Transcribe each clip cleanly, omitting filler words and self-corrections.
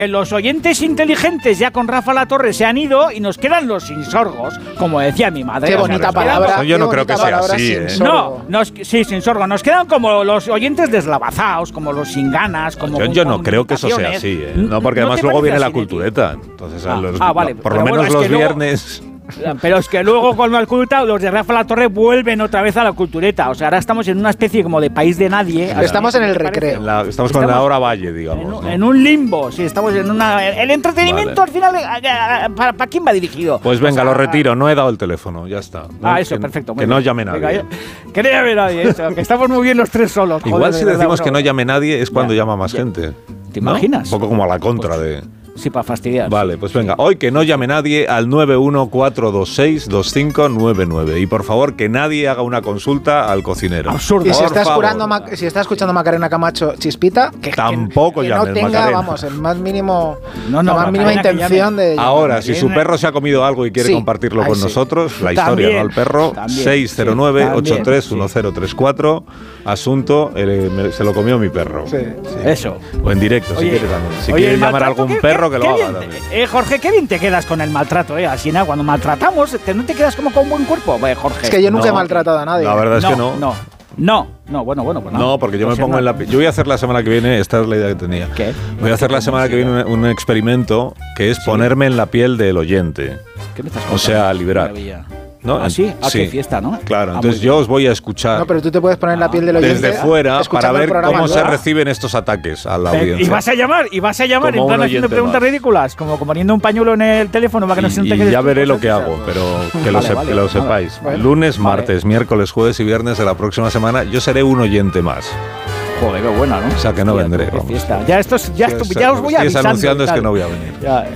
que los oyentes inteligentes ya con Rafa La Torre se han ido y nos quedan los sinsorgos, como decía mi madre. Qué bonita palabra. Yo no creo que sea así, ¿eh? No, sí, sin sorgo. Nos quedan como los oyentes deslavazados, como los sin ganas, como yo no creo que eso sea así, ¿eh? No, porque además luego viene la cultureta. Entonces, vale. Por lo menos los viernes... Pero es que luego con la cultureta los de Rafa La Torre vuelven otra vez a la cultureta. O sea, ahora estamos en una especie como de país de nadie. Estamos en el recreo. Estamos con la hora valle, digamos. En un limbo, sí, estamos en una... El entretenimiento al final, ¿para quién va dirigido? Pues venga, lo retiro, no he dado el teléfono, ya está. Eso, perfecto. Que no llame nadie. Venga, que no llame nadie, eso, que estamos muy bien los tres solos. Igual si decimos que no llame nadie es cuando llama más gente. ¿Te imaginas? Un poco como a la contra de... Sí, para fastidiar. Vale, pues venga, hoy que no llame nadie al 914262599 y por favor que nadie haga una consulta al cocinero. Absurdo. Y si está escuchando Macarena Camacho Chispita, tampoco que llame no tenga, Macarena. Vamos, el más mínimo, la más mínima intención de... Ahora, si su perro se ha comido algo y quiere compartirlo con nosotros, la historia, ¿no? El perro, 609-831034, asunto, se lo comió mi perro. Sí. Eso. O en directo, si quiere también. Si quiere llamar a algún perro, que lo haga también. Jorge, qué bien te quedas con el maltrato, así nada, cuando maltratamos, ¿no te quedas como con buen cuerpo, Jorge? Es que yo nunca he maltratado a nadie. La verdad es que no. No, bueno, pues no. No, porque yo me pongo en la... Yo voy a hacer la semana que viene, esta es la idea que tenía. ¿Qué? Voy a hacer la semana que viene un experimento que es ponerme en la piel del oyente. ¿Qué me estás contando? O sea, liberar. Maravilla. ¿No? Sí. Qué fiesta, ¿no? Claro, entonces yo os voy a escuchar. No, pero tú te puedes poner en la piel del oyente desde fuera para ver cómo se recibe reciben estos ataques a la audiencia. Y vas a llamar en plan haciendo preguntas ridículas, como poniendo un pañuelo en el teléfono para que no se note que... Y ya veré lo que hago, pero que lo sepáis. Lunes, martes, miércoles, jueves y viernes de la próxima semana yo seré un oyente más. Joder, qué buena, ¿no? O sea, que no vendré. Fiesta. Ya os voy avisando. Estás anunciando es que no voy a venir.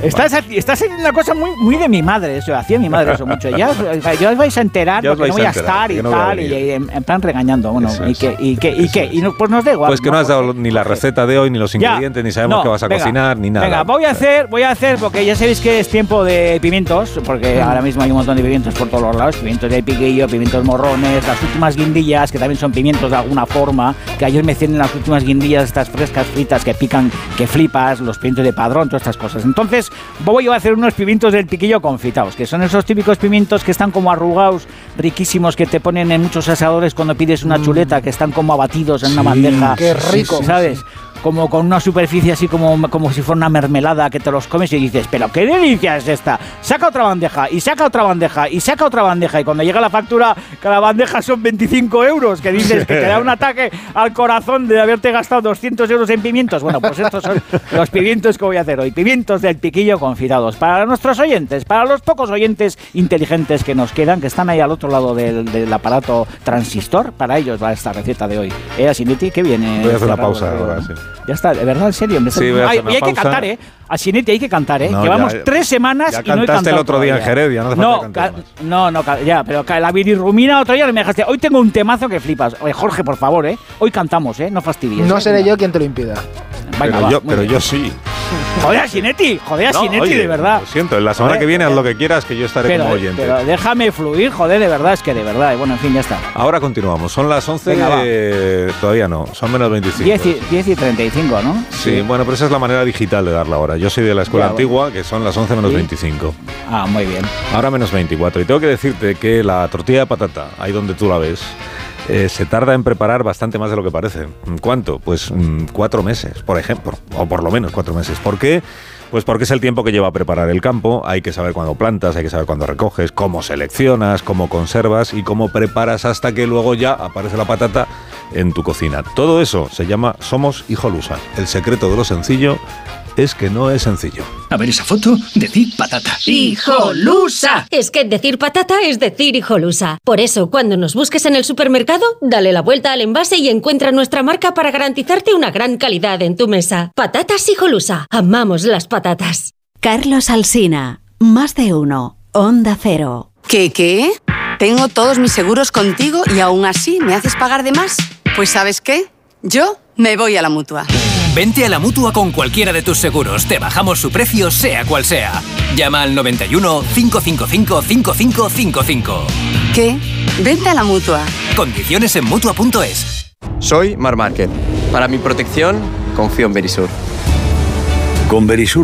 Estás en una cosa muy de mi madre, eso. Hacía mi madre eso mucho. Ya os vais a enterar porque no voy a estar y tal, y en plan regañando. Bueno, ¿y qué? Y pues nos da igual. Pues que no has dado ni la receta de hoy, ni los ingredientes, ni sabemos qué vas a cocinar, ni nada. Venga, voy a hacer, porque ya sabéis que es tiempo de pimientos, porque ahora mismo hay un montón de pimientos por todos los lados. Pimientos de piquillo, pimientos morrones, las últimas guindillas, que también son pimientos de alguna forma, que ayer me hacían las últimas guindillas estas frescas fritas que pican, que flipas, los pimientos de Padrón, todas estas cosas. Entonces voy a hacer unos pimientos del piquillo confitados, que son esos típicos pimientos que están como arrugados, riquísimos, que te ponen en muchos asadores cuando pides una chuleta, que están como abatidos en una bandeja. ¡Qué rico! ¿Sabes? Como con una superficie así como si fuera una mermelada, que te los comes y dices, pero qué delicia es esta. Saca otra bandeja, y saca otra bandeja, y saca otra bandeja, y cuando llega la factura, cada bandeja son 25 euros, que dices que te da un ataque al corazón de haberte gastado 200 euros en pimientos. Bueno, pues estos son los pimientos que voy a hacer hoy. Pimientos del piquillo confitados. Para nuestros oyentes, para los pocos oyentes inteligentes que nos quedan, que están ahí al otro lado del aparato transistor, para ellos va esta receta de hoy. Asinetti, ¿qué viene? Voy a hacer una pausa ahora, sí. Ya está, de verdad, en serio. Sí, voy a hacer una hay que pausa. cantar, Asinetti, hay que cantar, No, Llevamos 3 semanas ya y no he cantado. cantaste el otro día en Jerez, ya no hace falta cantar más. Ya, pero la bilirrumina otro día no me dejaste. Hoy tengo un temazo que flipas. Oye, Jorge, por favor, Hoy cantamos, no fastidies. No seré yo quien te lo impida. Venga, pero yo sí. Joder, Asinetti, Oye, de verdad. Lo siento, la semana que viene haz lo que quieras, que yo estaré como oyente. Pero déjame fluir, joder, de verdad, es que de verdad. Bueno, en fin, ya está. Ahora continuamos, son las 11, Venga, todavía no, son menos 25. 10 y 35, ¿no? Sí, bueno, pero esa es la manera digital de dar la hora. Yo soy de la escuela antigua, que son las 11 menos 25. Ah, muy bien. Ahora menos 24. Y tengo que decirte que la tortilla de patata, ahí donde tú la ves, se tarda en preparar bastante más de lo que parece. ¿Cuánto? Pues 4 meses, por ejemplo, o por lo menos 4 meses. ¿Por qué? Pues porque es el tiempo que lleva a preparar el campo, hay que saber cuándo plantas, hay que saber cuándo recoges, cómo seleccionas, cómo conservas y cómo preparas hasta que luego ya aparece la patata en tu cocina. Todo eso se llama Somos Hijolusa. El secreto de lo sencillo es que no es sencillo. A ver esa foto, decir patata. ¡Hijolusa! Es que decir patata es decir hijolusa. Por eso, cuando nos busques en el supermercado, dale la vuelta al envase y encuentra nuestra marca para garantizarte una gran calidad en tu mesa. Patatas Hijolusa. Amamos las patatas. Carlos Alsina. Más de uno. Onda Cero. ¿Qué? Tengo todos mis seguros contigo y aún así me haces pagar de más. Pues ¿sabes qué? Yo me voy a la Mutua. Vente a la Mutua con cualquiera de tus seguros. Te bajamos su precio, sea cual sea. Llama al 91 555 5555. ¿Qué? Vente a la Mutua. Condiciones en Mutua.es. Soy Marc Márquez. Para mi protección, confío en Verisur. Con Verisur